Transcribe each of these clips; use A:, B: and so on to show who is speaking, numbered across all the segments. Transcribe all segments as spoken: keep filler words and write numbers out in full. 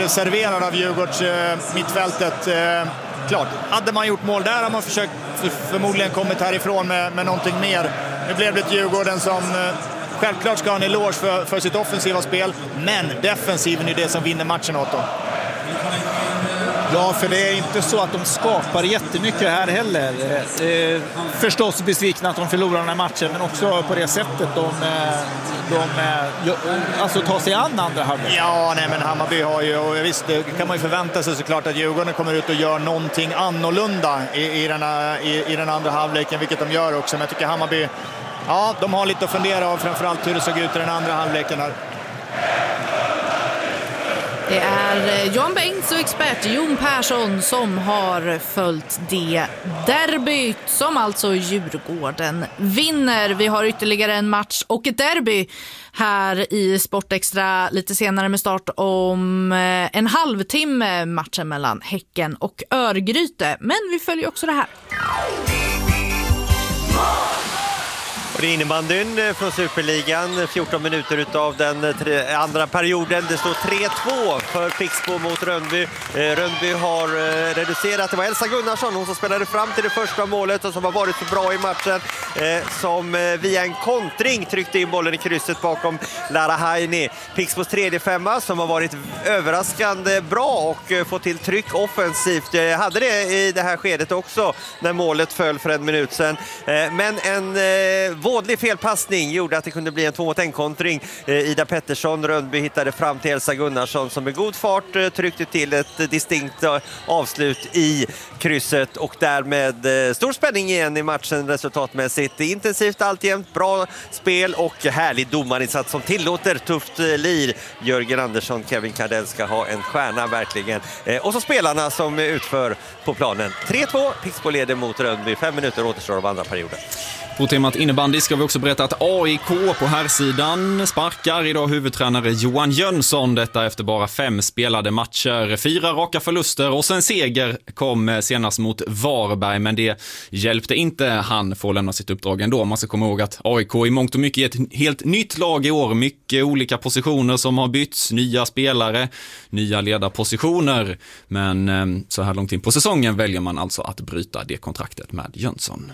A: serverad av Djurgårds eh, mittfältet. Eh, klart, hade man gjort mål där har man försökt för, förmodligen kommit härifrån med, med någonting mer. Nu blev det Djurgården som eh, självklart ska ha en eloge för, för sitt offensiva spel, men defensiven är det som vinner matchen åt dem.
B: Ja, för det är inte så att de skapar jättemycket här heller. Eh, förstås besvikna att de förlorar den här matchen, men också på det sättet de, de alltså tar sig an andra halvlek.
A: Ja, nej, men Hammarby har ju, och visst, det kan man ju förvänta sig såklart att Djurgården kommer ut och gör någonting annorlunda i, i, den, i, i den andra halvleken, vilket de gör också. Men jag tycker Hammarby, ja, de har lite att fundera av, framförallt hur det såg ut i den andra halvleken här.
C: Det är Johan Bengts och expert Jon Persson som har följt det derbyt som alltså Djurgården vinner. Vi har ytterligare en match och ett derby här i Sportextra lite senare med start om en halvtimme, matchen mellan Häcken och Örgryte. Men vi följer också det här.
D: Och det är innebandyn från Superligan, fjorton minuter utav den tre, andra perioden. Det står tre två för Pixbo mot Rönnby. Eh, Rönnby har eh, reducerat. Det var Elsa Gunnarsson, hon som spelade fram till det första målet och som har varit så bra i matchen. Eh, som eh, via en kontring tryckte in bollen i krysset bakom Lara Haini. Pixbos tredje femma som har varit överraskande bra och eh, fått till tryck offensivt. Eh, hade det i det här skedet också när målet föll för en minut sedan. Eh, men en... Eh, vådlig felpassning gjorde att det kunde bli en två mot en kontring. Eh, Ida Pettersson, Rönnby hittade fram till Elsa Gunnarsson som med god fart eh, tryckte till ett distinkt eh, avslut i krysset och därmed eh, stor spänning igen i matchen resultatmässigt. Intensivt alltjämt, bra spel och härlig domarinsats som tillåter tufft eh, lir. Jörgen Andersson, Kevin Kardell ska ha en stjärna verkligen. Eh, och så spelarna som utför på planen. tre två, Pixbo leder mot Rönnby. Fem minuter återstår av andra perioden.
E: På temat innebandy ska vi också berätta att A I K på här sidan sparkar idag huvudtränare Johan Jönsson. Detta efter bara fem spelade matcher. Fyra raka förluster och sen seger kom senast mot Varberg. Men det hjälpte inte han få lämna sitt uppdrag ändå. Man ska komma ihåg att A I K i mångt och mycket är ett helt nytt lag i år. Mycket olika positioner som har bytts. Nya spelare, nya ledarpositioner. Men så här långt in på säsongen väljer man alltså att bryta det kontraktet med Jönsson.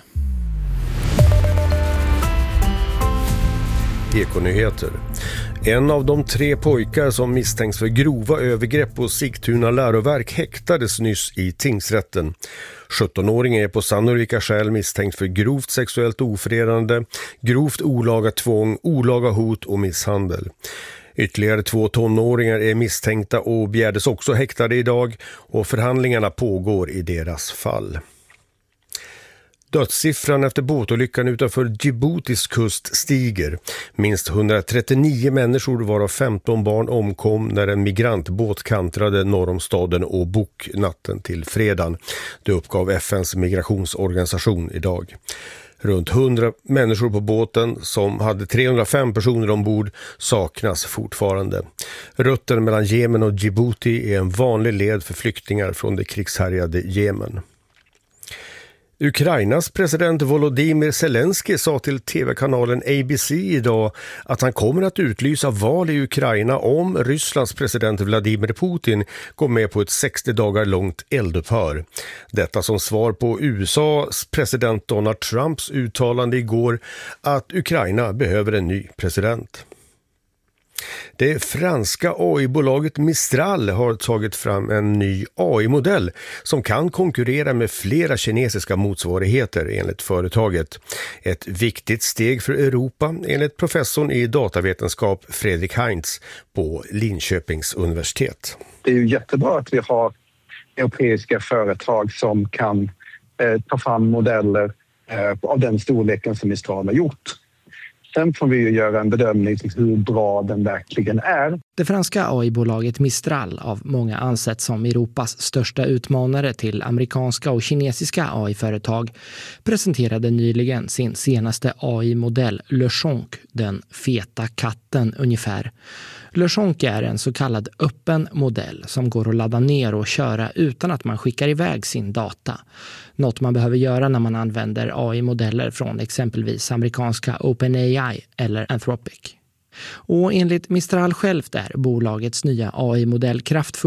F: Ekonyheter. En av de tre pojkar som misstänks för grova övergrepp på Sigtuna läroverk häktades nyss i tingsrätten. sjuttonåringen är på sannolika skäl misstänkt för grovt sexuellt ofredande, grovt olaga tvång, olaga hot och misshandel. Ytterligare två tonåringar är misstänkta och begärdes också häktade idag och förhandlingarna pågår i deras fall. Dödssiffran efter båtolyckan utanför Djiboutis kust stiger. Minst hundratrettionio människor varav femton barn omkom när en migrantbåt kantrade norr om staden Obuk natten till fredagen. Det uppgav F N:s migrationsorganisation idag. Runt hundra människor på båten som hade trehundrafem personer ombord saknas fortfarande. Rutten mellan Jemen och Djibouti är en vanlig led för flyktingar från det krigshärjade Jemen. Ukrainas president Volodymyr Zelensky sa till tv-kanalen A B C idag att han kommer att utlysa val i Ukraina om Rysslands president Vladimir Putin går med på ett sextio dagar långt eldupphör. Detta som svar på U S A:s president Donald Trumps uttalande igår att Ukraina behöver en ny president. Det franska A I-bolaget Mistral har tagit fram en ny A I-modell som kan konkurrera med flera kinesiska motsvarigheter enligt företaget. Ett viktigt steg för Europa enligt professorn i datavetenskap Fredrik Heinz på Linköpings universitet.
G: Det är ju jättebra att vi har europeiska företag som kan eh, ta fram modeller eh, av den storleken som Mistral har gjort. Sen får vi ju göra en bedömning till hur bra den verkligen är.
H: Det franska A I-bolaget Mistral, av många ansett som Europas största utmanare till amerikanska och kinesiska A I-företag, presenterade nyligen sin senaste A I-modell LeChonk, den feta katten ungefär. LeChonk är en så kallad öppen modell som går att ladda ner och köra utan att man skickar iväg sin data. Något man behöver göra när man använder A I-modeller från exempelvis amerikanska OpenAI eller Anthropic. Och enligt Mistral självt är bolagets nya A I-modell kraftfull